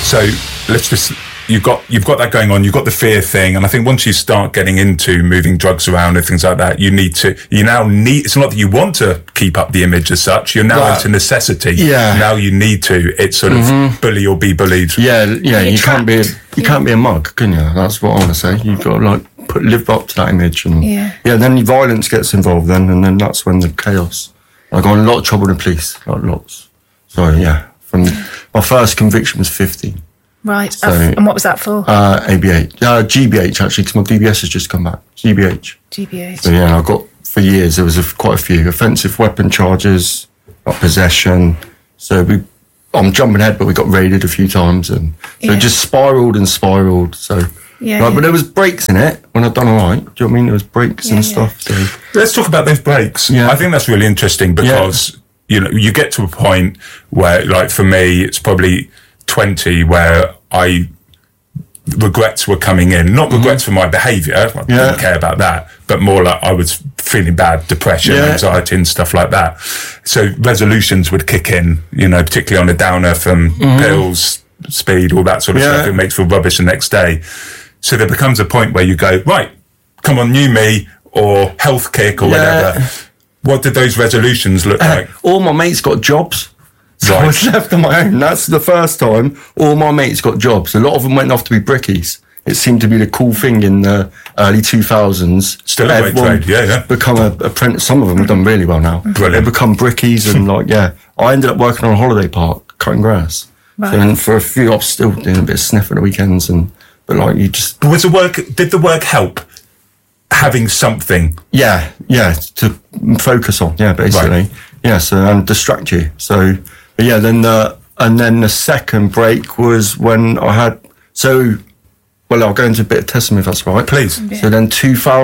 So you've got that going on. You've got the fear thing, and I think once you start getting into moving drugs around and things like that, it's not that you want to keep up the image as such. You're now into necessity. Yeah. Now you need to. It's sort of bully or be bullied. Yeah. You can't be a mug, can you? That's what I want to say. You've got to live up to that image, and then the violence gets involved. And then that's when the chaos. I got in a lot of trouble with the police, lots. So from my first conviction was 15. Right. So, and what was that for? ABH. GBH, actually, because my DBS has just come back. GBH. So, I got, for years, there was quite a few. Offensive weapon charges, possession. So, I'm jumping ahead, but we got raided a few times. And so it just spiralled. So, but there was breaks in it when I'd done all right. Do you know what I mean? There was breaks and stuff. So. Let's talk about those breaks. Yeah. I think that's really interesting because, you get to a point where, like, for me, it's probably 20 where regrets were coming in, not regrets for my behaviour, I didn't care about that, but more like I was feeling bad, depression, anxiety and stuff like that. So resolutions would kick in, particularly on a downer from pills, speed, all that sort of stuff. It makes you feel rubbish the next day. So there becomes a point where you go, right, come on, new me, or health kick or whatever. What did those resolutions look like? All my mates got jobs. So I was left on my own. That's the first time all my mates got jobs. A lot of them went off to be brickies. It seemed to be the cool thing in the early 2000s. Still a great trade, become an apprentice. Some of them have done really well now. Brilliant. They become brickies and I ended up working on a holiday park, cutting grass. Right. So, and for a few, I was still doing a bit of sniff at the weekends But did the work help? Having something? Yeah, to focus on, basically. Right. Yeah, so, and distract you. So... then the second break was when I had... I'll go into a bit of testimony if that's right. Please. Yeah. So then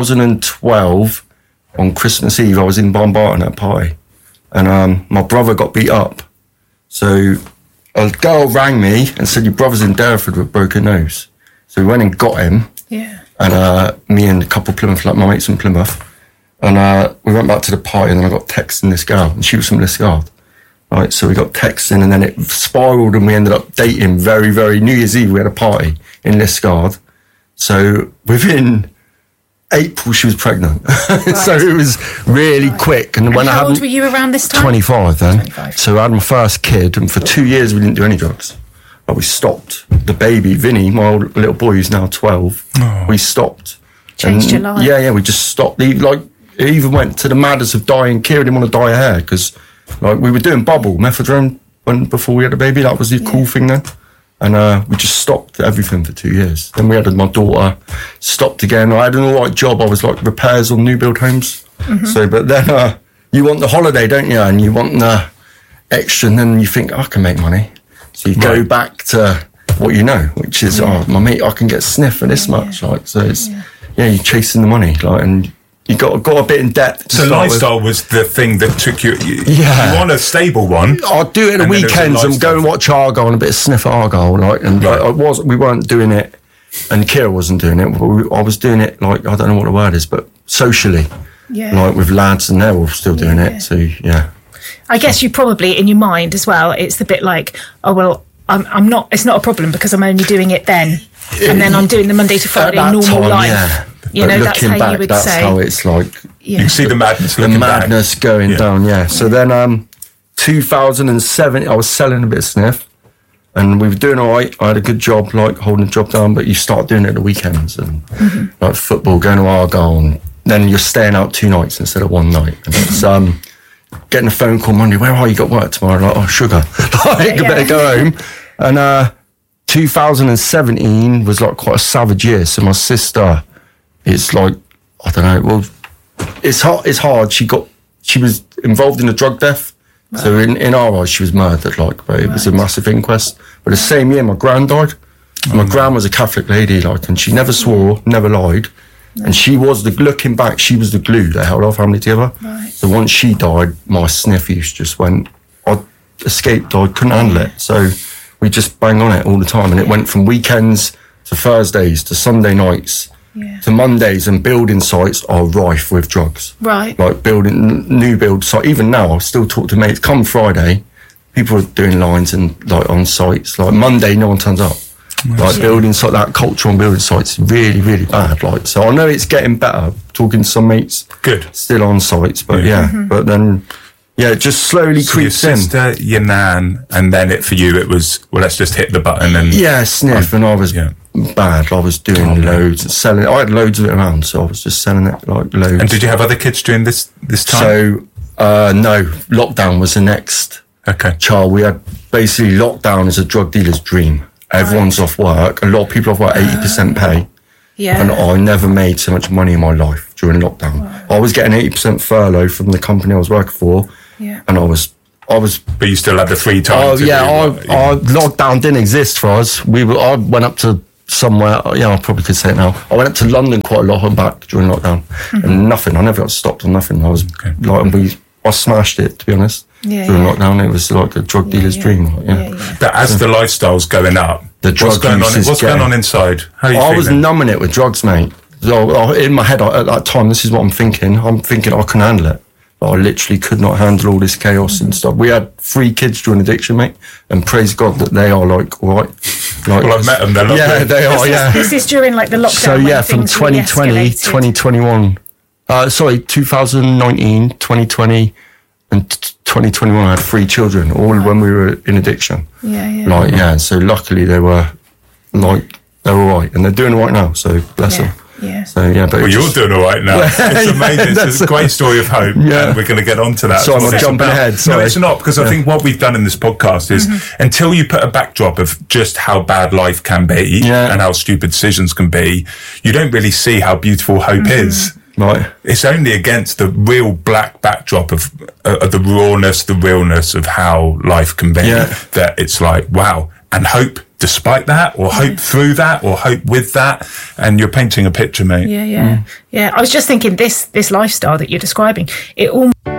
2012, on Christmas Eve, I was in Bombarton at a party. And my brother got beat up. So a girl rang me and said, your brother's in Derriford with a broken nose. So we went and got him. Yeah. And me and a couple of Plymouth, like my mates from Plymouth. And we went back to the party and then I got texting this girl. And she was from Liskeard. Right, so we got texting and then it spiralled and we ended up dating very, very... New Year's Eve, we had a party in Liskeard. So within April, she was pregnant. Right. So it was really quick. And when how old were you around this time? 25 then. 25. So I had my first kid and for 2 years we didn't do any drugs. But we stopped. The baby, Vinny, my old little boy who's now 12, we stopped. Changed your life. Yeah, we just stopped. It even went to the madness of dyeing. Kira didn't want to dye her hair because... we were doing bubble, methadone before we had a baby. That was the cool thing then. And we just stopped everything for 2 years. Then we had my daughter, stopped again. I had an all right job. I was like repairs on new build homes. Mm-hmm. So, but then you want the holiday, don't you? And you want the extra, and then you think, I can make money. So you go back to what you know, which is, my mate, I can get sniff for this much. So it's, you're chasing the money. And you got a bit in debt. So lifestyle was the thing that took you. You want a stable one. I'd do it at the weekends and go and watch Argyle and a bit of sniff at Argyle, we weren't doing it, and Kira wasn't doing it. I was doing it I don't know what the word is, but socially, with lads, and they're all still doing it. So I guess you probably in your mind as well. It's the bit like, I'm not. It's not a problem because I'm only doing it then, and then I'm doing the Monday to Friday normal life. Yeah. You know, that's how you would say. That's how it's like. You can see the madness. The madness going down. Yeah. So then, 2007, I was selling a bit of sniff, and we were doing all right. I had a good job, holding the job down. But you start doing it at the weekends and like football, going to Argyle, and then you're staying out 2 nights instead of 1 night. And it's getting a phone call Monday. Where are you? Got work tomorrow? Like, oh, sugar. I better go home. And 2017 was quite a savage year. So my sister. It's I don't know. Well, it's hard. She was involved in a drug death. Right. So in our eyes, she was murdered. But it was a massive inquest. But the same year, my gran died. My gran was a Catholic lady, and she never swore, never lied, and she was looking back, she was the glue that held our family together. Right. So once she died, my sniff use just went. I escaped. I couldn't handle it. So we just bang on it all the time, and it went from weekends to Thursdays to Sunday nights. Yeah. To Mondays, and building sites are rife with drugs. Right. Building new build sites. Even now, I still talk to mates. Come Friday, people are doing lines and like on sites. Like Monday, no one turns up. Like building site, that culture on building sites is really, really bad. Like, so I know it's getting better. Talking to some mates, good, still on sites, but but then it just slowly creeps your sister, your nan, and then for you it was, well, let's just hit the button and sniff. And I was bad. I was doing loads and selling. I had loads of it around, so I was just selling it like loads. And did you have other kids during this time? So no, lockdown was the next child. We had basically lockdown is a drug dealer's dream. Everyone's off work. A lot of people off work, 80% pay. Yeah. And I never made so much money in my life during lockdown. Wow. I was getting 80% furlough from the company I was working for. Yeah. And I was. But you still had the free time. Lockdown didn't exist for us. I went up to somewhere. I probably could say it now. I went up to London quite a lot and back during lockdown, and nothing. I never got stopped on nothing. I was I smashed it, to be honest. During lockdown, it was like a drug dealer's dream. But as the lifestyle's going up, what's going on inside? How are you feeling? Was numbing it with drugs, mate. So in my head at that time, this is what I'm thinking. I'm thinking I can handle it. But I literally could not handle all this chaos and stuff. We had 3 kids during addiction, mate, and praise God that they are like all right. Like, well, I've met them. They're lovely. They are. This is during like the lockdown. So from 2020, 2021. 2019, 2020, and 2021. I had 3 children, all when we were in addiction. So luckily they were all right, and they're doing all right now. So bless them. Yeah. So but you're doing all right now. It's amazing. It's a great story of hope, and we're going to get onto that. So I'm jumping ahead. Sorry. No, it's not, because I think what we've done in this podcast is until you put a backdrop of just how bad life can be and how stupid decisions can be, you don't really see how beautiful hope is. Right. It's only against the real black backdrop of the rawness, the realness of how life can be that it's like, wow. And hope despite that, or hope through that, or hope with that. And you're painting a picture, mate. Yeah. I was just thinking this lifestyle that you're describing, it all